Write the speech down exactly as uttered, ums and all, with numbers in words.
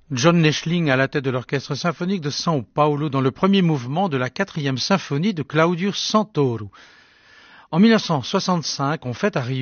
John Neschling à la tête de l'orchestre symphonique de São Paulo dans le premier mouvement de la quatrième symphonie de Claudio Santoro. En mille neuf cent soixante-cinq, on fête à Rio